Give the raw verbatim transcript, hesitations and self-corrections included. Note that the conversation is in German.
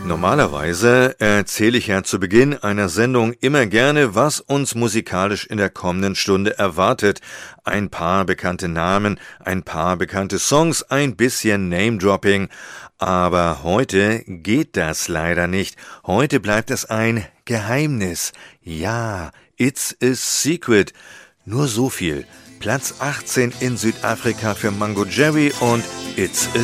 Normalerweise erzähle ich ja zu Beginn einer Sendung immer gerne, was uns musikalisch in der kommenden Stunde erwartet. Ein paar bekannte Namen, ein paar bekannte Songs, ein bisschen Name-Dropping. Aber heute geht das leider nicht. Heute bleibt es ein Geheimnis. Ja, it's a secret. Nur so viel. Platz achtzehn in Südafrika für Mango Jerry und It's a